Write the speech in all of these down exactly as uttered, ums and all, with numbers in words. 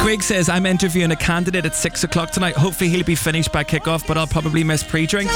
Greg says, I'm interviewing a candidate at six o'clock tonight. Hopefully he'll be finished by kick-off, but I'll probably miss pre-drink.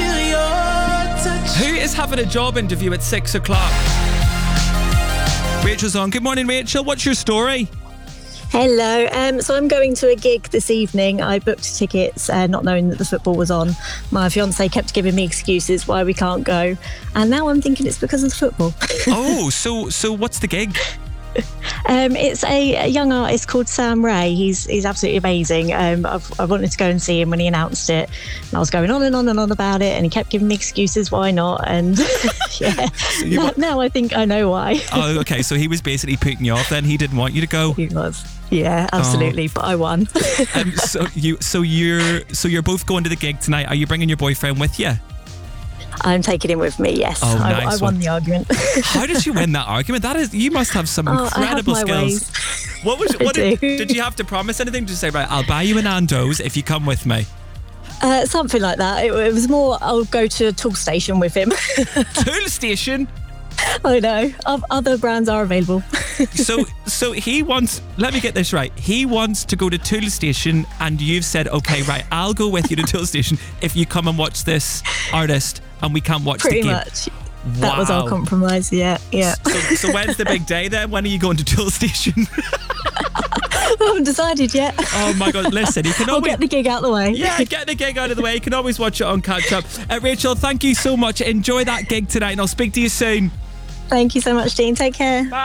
Who is having a job interview at six o'clock? Rachel's on. Good morning, Rachel. What's your story? Hello. Um, so I'm going to a gig this evening. I booked tickets uh, not knowing that the football was on. My fiancé kept giving me excuses why we can't go. And now I'm thinking it's because of the football. Oh, so so what's the gig? Um, it's a, a young artist called Sam Ray. He's he's absolutely amazing. Um, I've, I wanted to go and see him when he announced it. And I was going on and on and on about it, and he kept giving me excuses why not. And yeah, So you now, wa- now I think I know why. Oh, okay. So he was basically putting you off then. He didn't want you to go. He was. Yeah, absolutely. But I won. Um, so you so you're so you're both going to the gig tonight. Are you bringing your boyfriend with you? I'm taking him with me, yes. Oh, I, nice I won one. the argument. How did you win that argument? That is, you must have some Oh, I have incredible my skills. ways. What was? I What did, do. did you have to promise anything? Did you say, right, I'll buy you an Nando's if you come with me? Uh, something like that. It, it was more, I'll go to a tool station with him. Tool station. I know. O- Other brands are available. So, so he wants. Let me get this right. He wants to go to Tool Station, and you've said, okay, right, I'll go with you to Tool Station if you come and watch this artist, and we can't watch Pretty the game. much. That was our Wow. compromise. Yeah, yeah. So, so when's the big day then? When are you going to Tool Station? I haven't decided yet. Oh my God! Listen, you can I'll always get the gig out the way. yeah get the gig out of the way. You can always watch it on catch up. Uh, Rachel, thank you so much. Enjoy that gig tonight, and I'll speak to you soon. Thank you so much, Dean. Take care. Bye.